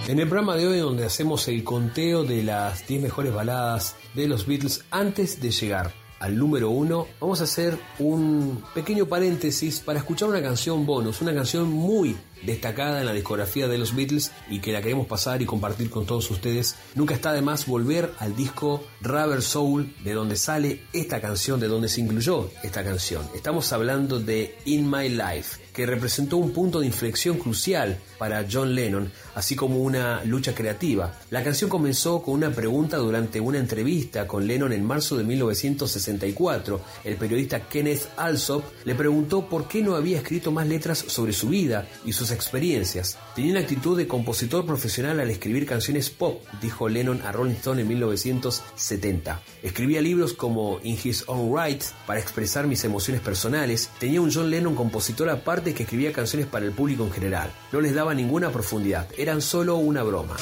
En el programa de hoy, donde hacemos el conteo de las 10 mejores baladas de los Beatles antes de llegar al número 1, vamos a hacer un pequeño paréntesis para escuchar una canción bonus, una canción muy destacada en la discografía de los Beatles y que la queremos pasar y compartir con todos ustedes. Nunca está de más volver al disco Rubber Soul, de donde sale esta canción, de donde se incluyó esta canción. Estamos hablando de In My Life, que representó un punto de inflexión crucial para John Lennon, así como una lucha creativa. La canción comenzó con una pregunta durante una entrevista con Lennon en marzo de 1964. El periodista Kenneth Alsop le preguntó por qué no había escrito más letras sobre su vida y sus experiencias. Tenía una actitud de compositor profesional al escribir canciones pop, dijo Lennon a Rolling Stone en 1970. Escribía libros como In His Own Right para expresar mis emociones personales. Tenía un John Lennon compositor aparte que escribía canciones para el público en general. No les daba ninguna profundidad, eran solo una broma.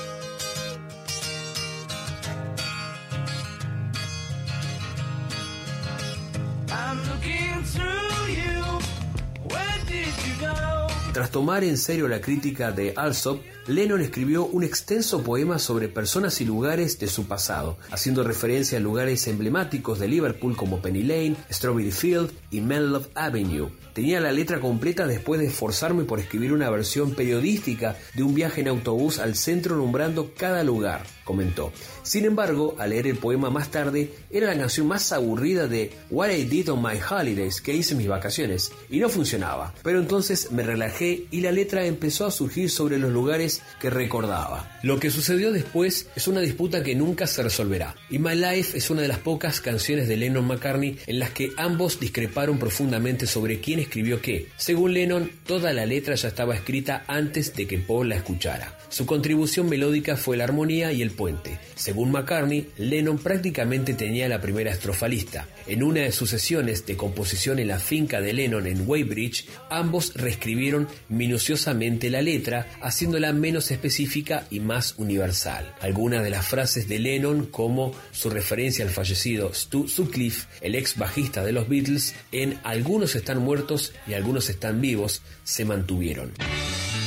Tras tomar en serio la crítica de Alsop, Lennon escribió un extenso poema sobre personas y lugares de su pasado, haciendo referencia a lugares emblemáticos de Liverpool como Penny Lane, Strawberry Field y Menlove Avenue. Tenía la letra completa después de esforzarme por escribir una versión periodística de un viaje en autobús al centro nombrando cada lugar, comentó. Sin embargo, al leer el poema más tarde, era la canción más aburrida de What I Did on My Holidays, que hice en mis vacaciones, y no funcionaba. Pero entonces me relajé y la letra empezó a surgir sobre los lugares que recordaba. Lo que sucedió después es una disputa que nunca se resolverá. In My Life es una de las pocas canciones de Lennon-McCartney en las que ambos discreparon profundamente sobre quién escribió qué. Según Lennon, toda la letra ya estaba escrita antes de que Paul la escuchara. Su contribución melódica fue la armonía y el puente. Según McCartney, Lennon prácticamente tenía la primera estrofa lista. En una de sus sesiones de composición en la finca de Lennon en Weybridge, ambos reescribieron minuciosamente la letra, haciéndola menos específica y más universal. Algunas de las frases de Lennon, como su referencia al fallecido Stu Sutcliffe, el ex bajista de los Beatles, en Algunos están muertos y algunos están vivos, se mantuvieron.